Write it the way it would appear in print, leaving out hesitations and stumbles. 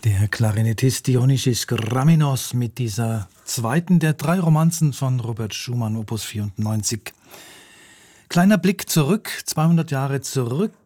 Der Klarinettist Dionysios Graminos mit dieser zweiten der 3 Romanzen von Robert Schumann, Opus 94. Kleiner Blick zurück, 200 Jahre zurück.